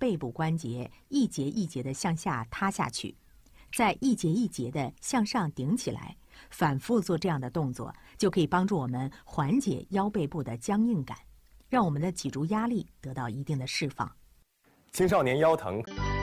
背部关节一节一节的向下塌下去，再一节一节的向上顶起来，反复做这样的动作，就可以帮助我们缓解腰背部的僵硬感，让我们的脊柱压力得到一定的释放。 青少年腰疼